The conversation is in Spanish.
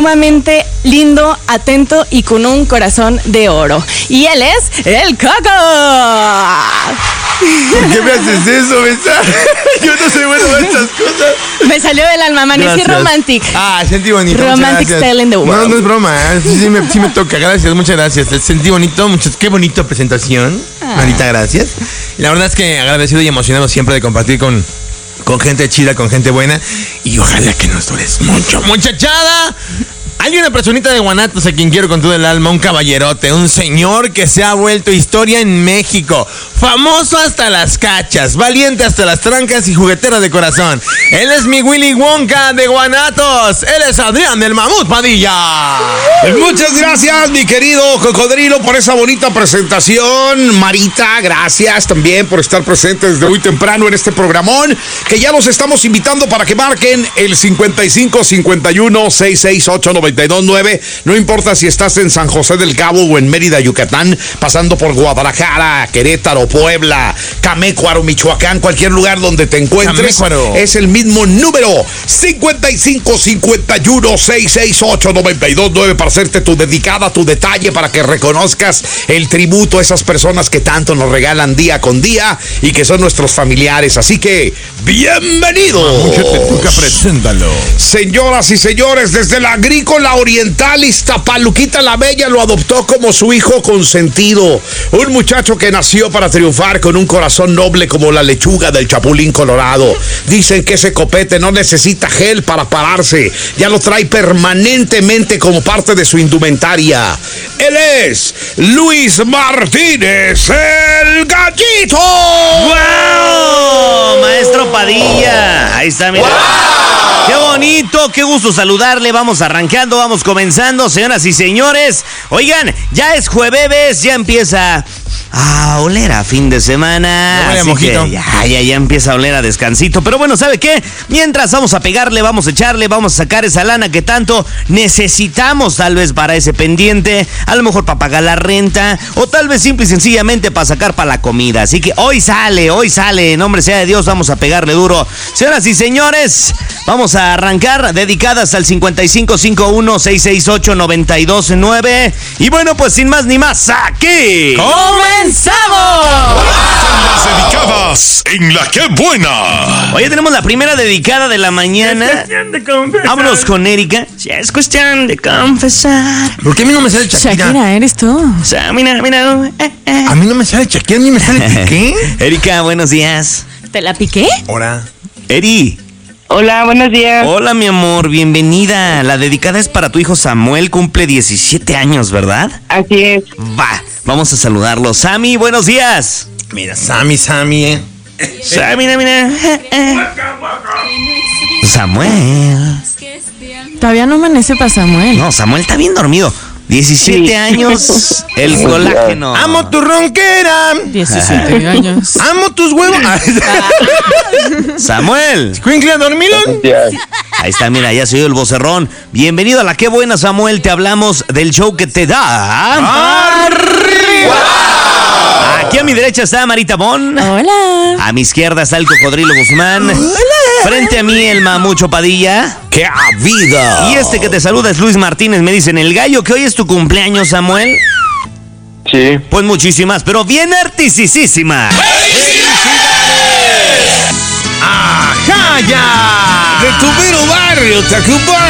sumamente lindo, atento y con un corazón de oro. Y él es el Coco. ¿Por qué me haces eso, Besa? Yo no soy bueno para estas cosas. Me salió del alma, amanecí romantic. Sentí bonito. Romantic style in the world. No es broma. Sí me toca. Gracias, muchas gracias. Sentí bonito. Qué bonita presentación. Marita, gracias. Y la verdad es que agradecido y emocionado siempre de compartir con gente chida, con gente buena. Y ojalá que nos dures mucho, muchachada. Hay una personita de Guanatos a quien quiero con todo el alma, un caballerote, un señor que se ha vuelto historia en México. Famoso hasta las cachas, valiente hasta las trancas y juguetero de corazón. Él es mi Willy Wonka de Guanatos. Él es Adrián del Mamut Padilla. Muchas gracias, mi querido Cocodrilo, por esa bonita presentación. Marita, gracias también por estar presentes desde muy temprano en este programón, que ya los estamos invitando para que marquen el 55 51 668 929. No importa si estás en San José del Cabo o en Mérida, Yucatán, pasando por Guadalajara, Querétaro, Puebla, Camécuaro, Michoacán, cualquier lugar donde te encuentres. Camécuaro. Es el mismo número, 55 51 668 929, para hacerte tu dedicada, tu detalle, para que reconozcas el tributo a esas personas que tanto nos regalan día con día y que son nuestros familiares. Así que, bienvenidos. Preséntalo. Señoras y señores, desde la Agrícola Oriental, Iztapaluquita la Bella lo adoptó como su hijo consentido. Un muchacho que nació para triunfar, con un corazón noble como la lechuga del Chapulín Colorado. Dicen que ese copete no necesita gel para pararse, ya lo trae permanentemente como parte de su indumentaria. Él es Luis Martínez, el Gallito. ¡Wow! Maestro Padilla. Ahí está, mira. ¡Wow! ¡Qué bonito! ¡Qué gusto saludarle! Vamos arrancando, vamos comenzando, señoras y señores. Oigan, ya es jueves, ya empieza a oler a fin de semana. No, así que ya empieza a oler a descansito. Pero bueno, ¿sabe qué? Mientras vamos a pegarle, vamos a echarle, vamos a sacar esa lana que tanto necesitamos, tal vez para ese pendiente, a lo mejor para pagar la renta, o tal vez simple y sencillamente para sacar para la comida. Así que hoy sale, en nombre sea de Dios, vamos a pegarle duro. Señoras y señores, vamos a arrancar, dedicadas al 5551 668 929. Y bueno, pues sin más ni más, aquí ¡comenzamos! Las dedicadas en La Qué Buena. Oye, tenemos la primera dedicada de la mañana. Es cuestión de confesar. Vámonos con Erika. Ya es cuestión de confesar. ¿Por qué a mí no me sale Shakira? Shakira, eres tú. O sea, mira. A mí no me sale Shakira, a mí me sale Piqué. Erika, buenos días. ¿Te la piqué? Hola. Eri. Hola, buenos días. Hola, mi amor, bienvenida. La dedicada es para tu hijo Samuel, cumple 17 años, ¿verdad? Así es. Va, vamos a saludarlo. Sammy, buenos días. Mira, Sammy, Sammy, mira. Samuel. Todavía no amanece para Samuel. No, Samuel está bien dormido. 17 años, el colágeno. Amo tu ronquera. 17 años. Amo tus huevos. Samuel. ¿Cuincle dormilón? Ahí está, mira, ya se oyó el vocerrón. Bienvenido a La Qué Buena, Samuel. Te hablamos del show que te da ¡Arriba! Aquí a mi derecha está Marita Bon. Hola. A mi izquierda está el Cocodrilo Guzmán. Hola. Frente a mí el Mamucho Padilla. ¡Qué vida! Y este que te saluda es Luis Martínez. Me dicen, el gallo, que hoy es tu cumpleaños, Samuel. Sí. Pues muchísimas, pero bien artisísimas. ¡Ajá, ya! De tu mero barrio, Tacubaya.